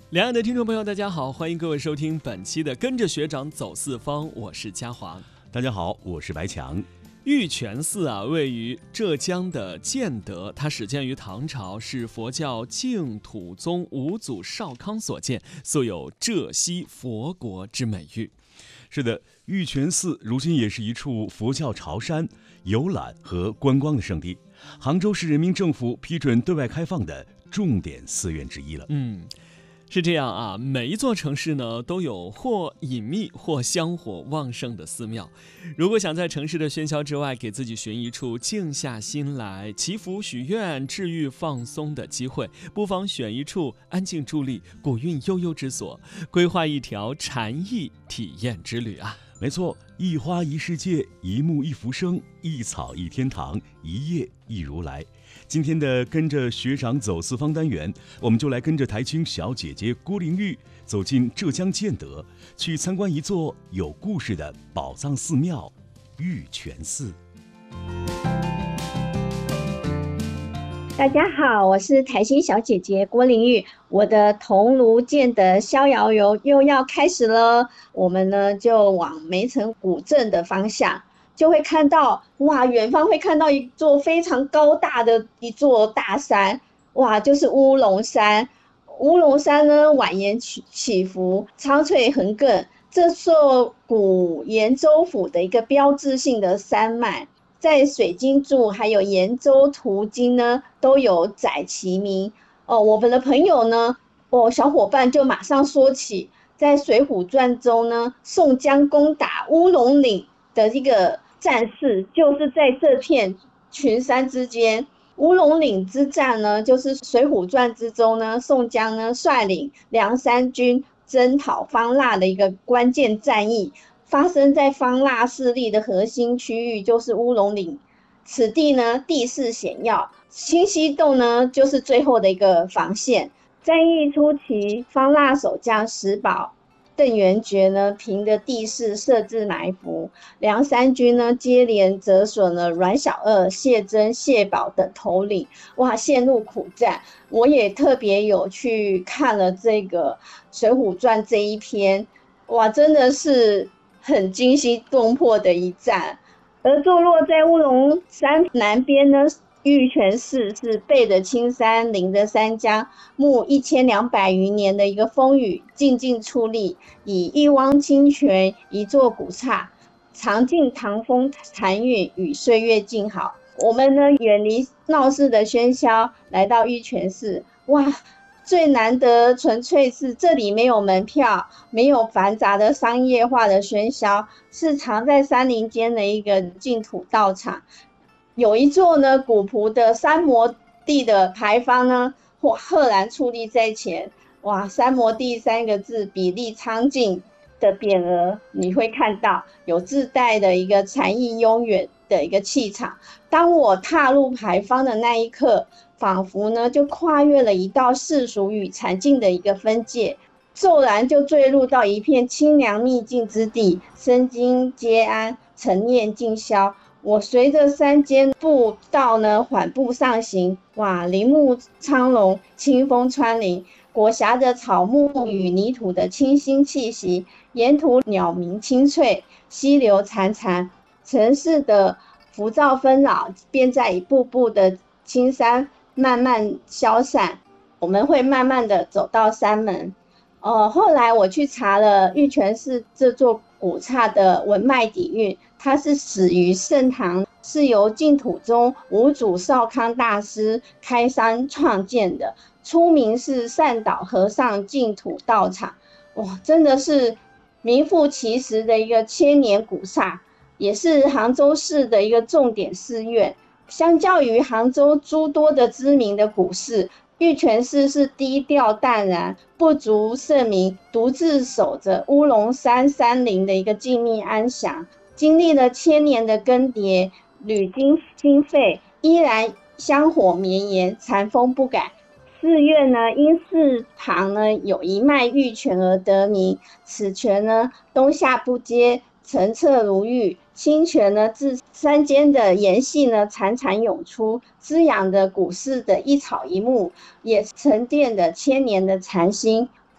两岸的听众朋友大家好，欢迎各位收听本期的跟着学长走四方，我是嘉煌。 大家好，我是白强。 玉泉寺位于浙江的建德，它始建于唐朝，是佛教净土宗五祖少康所建，素有浙西佛国之美誉。 是的，玉泉寺如今也是一处佛教朝山、游览和观光的圣地，杭州市人民政府批准对外开放的重点寺院之一了。 是这样啊，每一座城市呢都有或隐秘或香火旺盛的寺庙。如果想在城市的喧嚣之外给自己寻一处静下心来祈福许愿、治愈放松的机会，不妨选一处安静伫立、古韵悠悠之所，规划一条禅意体验之旅啊。 没错，一花一世界，一木一浮生，一草一天堂，一叶一如来。今天的跟着学长走四方单元，我们就来跟着台青小姐姐郭玲玉走进浙江建德，去参观一座有故事的宝藏寺庙玉泉寺。 大家好，我是台青小姐姐郭玲玉，我的桐庐建德逍遥游又要开始了。我们呢就往梅城古镇的方向，就会看到远方会看到一座非常高大的一座大山，就是乌龙山。乌龙山呢蜿蜒起伏，苍翠横亘，这座古延州府的一个标志性的山脉。在水晶柱还有延州图经呢都有载其名。我们的朋友呢，小伙伴就马上说起，在水浒传中呢，宋江攻打乌龙岭的一个战事，就是在这片群山之间。乌龙岭之战呢，就是水浒传之中呢，宋江呢率领梁山军征讨方腊的一个关键战役。发生在方腊势力的核心区域，就是乌龙岭。此地呢地势险要，清溪洞呢就是最后的一个防线。战役初期，方腊守将石宝、邓元觉呢凭着地势设置埋伏，梁山军呢接连折损了阮小二、谢珍、谢宝等头领，陷入苦战。我也特别有去看了这个《水浒传》这一篇，真的是很惊心动魄的一战。而坐落在乌龙山南边呢，玉泉寺是背着青山临着山江，慕1200余年的一个风雨，静静矗立，以一汪清泉一座古刹，尝尽唐风禅韵与岁月静好。我们呢远离闹市的喧嚣，来到玉泉寺，最难得纯粹是这里没有门票，没有繁杂的商业化的喧嚣，是藏在山林间的一个净土道场。有一座呢古朴的三摩地的牌坊呢，赫然矗立在前。三摩地3个字比例苍劲的匾额，你会看到有自带的一个禅意悠远的一个气场。当我踏入牌坊的那一刻，仿佛呢就跨越了一道世俗与禅境的一个分界，骤然就坠入到一片清凉秘境之地，身心皆安，沉念静消。我随着山间步道呢缓步上行，林木苍龙，清风穿林，裹挟着草木与泥土的清新气息，沿途鸟鸣清脆，溪流潺潺，城市的浮躁纷扰便在一步步的青山慢慢消散。我们会慢慢的走到山门。后来我去查了玉泉寺这座古刹的文脉底蕴，它是始于盛唐，是由净土宗五祖少康大师开山创建的，初名是善导和尚净土道场。真的是名副其实的一个千年古刹，也是杭州市的一个重点寺院。相较于杭州诸多的知名的古寺，玉泉寺是低调淡然，不足盛名，独自守着乌龙山山林的一个静谧安详。经历了千年的更迭，屡经心肺，依然香火绵延，禅风不改。寺院呢，因寺旁呢有一脉玉泉而得名。此泉呢，冬夏不接，澄澈如玉。清泉呢，自山间的岩隙呢潺潺涌出，滋养着古寺的一草一木，也沉淀着千年的禅心。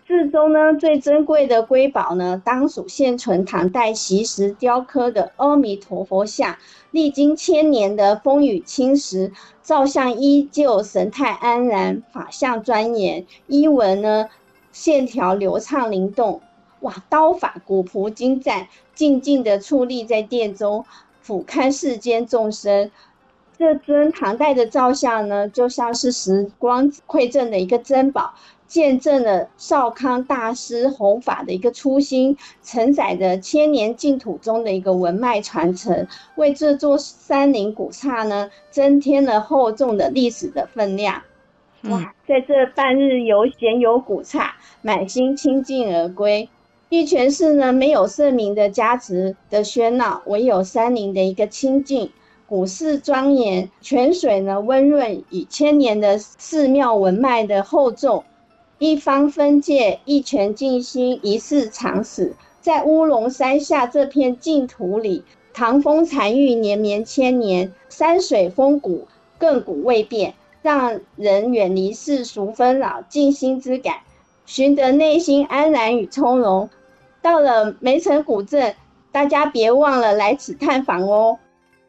寺中呢最珍贵的瑰宝呢，当属现存唐代席石雕刻的阿弥陀佛像，历经千年的风雨侵蚀，造像依旧神态安然，法相庄严，衣纹呢线条流畅灵动，哇，刀法古朴精湛，静静地矗立在殿中，俯瞰世间众生。这尊唐代的造像呢，就像是时光馈赠的一个珍宝，见证了少康大师弘法的一个初心，承载着千年净土中的一个文脉传承，为这座山林古刹呢增添了厚重的历史的分量。哇，在这半日游闲游古刹，满心清净而归。玉泉寺呢，没有圣明的加持的喧闹，唯有山林的一个清净。古寺庄严，泉水呢温润，与千年的寺庙文脉的厚重。一方分界，一泉静心，一寺长史。在乌龙山下这片净土里，唐风残郁，绵绵千年，山水风骨，亘古未变，让人远离世俗纷扰，静心之感，寻得内心安然与从容。到了梅城古镇，大家别忘了来此探访哦。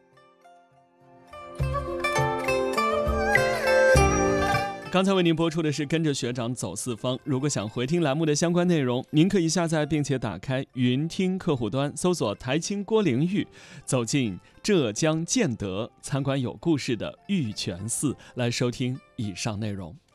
刚才为您播出的是跟着学长走四方。如果想回听栏目的相关内容，您可以下载并且打开云听客户端，搜索台青郭灵玉，走进浙江建德，参观有故事的玉泉寺，来收听以上内容。